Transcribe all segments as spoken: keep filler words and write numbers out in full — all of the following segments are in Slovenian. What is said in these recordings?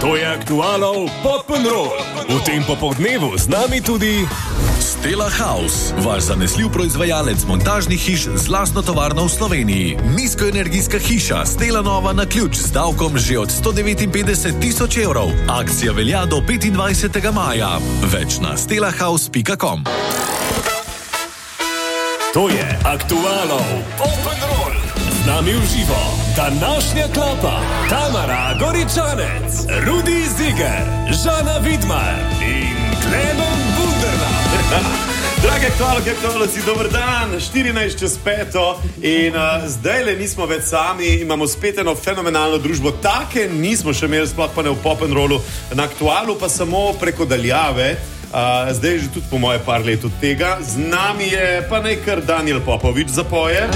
To je Aktualov Pop and Roll. V tem popoldnevu z nami tudi Stella House, vaš zanesljiv proizvajalec montažnih hiš z lastno tovarno v Sloveniji. Nizkoenergijska hiša Stella Nova na ključ z davkom že od sto devetinpetdeset tisoč evrov. Akcija velja do petindvajsetega maja. Več na stella house pika com. To je Aktualov Pop and Roll. Z nami v živo današnja klapa Tamara Goričanec, Rudi Ziger, Žana Vidmar in Klemen Bunderla. Drage aktualke, aktualci, dober dan, štirinajst čez peto in uh, zdaj le nismo več sami, imamo spet eno fenomenalno družbo, take nismo še imeli, sploh pa ne v Pop and Rollu, na Aktualu pa samo preko daljave. Uh, zdaj je že tudi po moje par let od tega. Z nami je pa naj kar Daniel Popovič zapoje.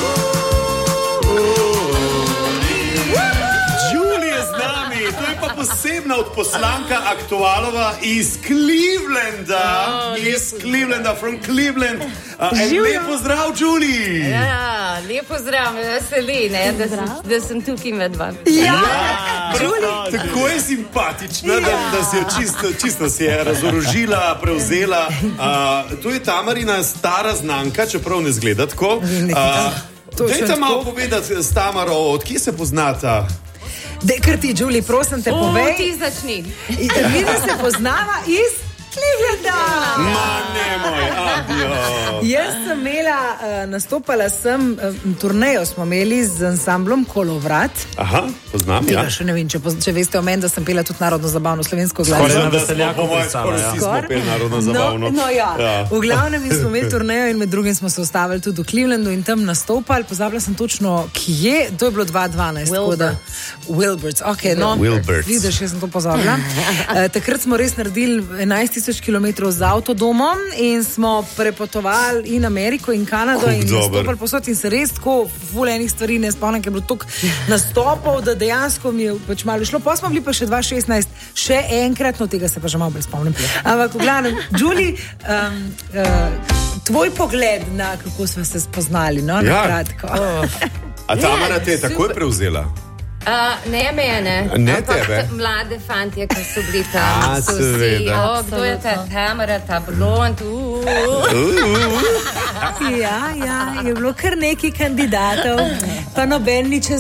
Julie je z nami, to je pa posebna odposlanka Aktualova iz Clevelanda. Oh, iz Clevelanda, from Cleveland. Uh, lep pozdrav, Julie. Ja, lep pozdrav, me veseli, ne, da, sem, da sem tukaj med vami. Ja, ja, tako je simpatična, ja. da, da si jo čisto, čisto si je razorožila, prevzela. Uh, to je Tamarina stara znanka, čeprav ne zgleda tako. Uh, Dajte malo povedati s Tamaro, od kje se poznata? Dekar ti, Julie, prosim te, povej. O, ti začni. Mi da se poznava iz Clevelanda. Ma ne moj, adio. Jaz sem imela, uh, nastopala sem, uh, turnejo smo imeli z ansamblom Kolovrat. Aha, poznam, ja. Še ne vem, če, če veste o meni, da sem pela tudi narodno zabavno slovensko Skoraj glasbo. na veseljaku predstava, ja. Skoraj smo peli narodno zabavno. No, no ja. ja. V glavnem smo imeli turnejo in med drugim smo se ustavili tudi v Clevelandu in tam nastopali. Pozabila sem točno, kje, to je bilo dva tisoč dvanajst. Wilberts. Wilberts, ok, no. Wilberts. Vidiš, jaz sem to pozabila. uh, takrat smo res naredili enajst tisoč kilometrov z avtodomom in smo prepotovali in Ameriko in Kanado Kup in dober. nastopali posod in se res tako ful enih stvari ne spomnim, ker je bilo toliko nastopov, da dejansko mi je pač malo šlo. Pa smo bili pa še dva tisoč šestnajst, še enkrat, no tega se pa že malo bolj spomnim. Ampak v glavnem, Julie, um, uh, tvoj pogled na kako smo se spoznali, no, na Ja. kratko. A Tamara te je takoj super. prevzela? Uh, ne mene, Ne ampak tebe? t- mlade fantje, ki so bili tam. A, so seveda. Vsi, o, kdo je ta Tamara, ta blond, uh, uh. Ja, ja, je bilo kar nekaj kandidatov, pa noben ni čez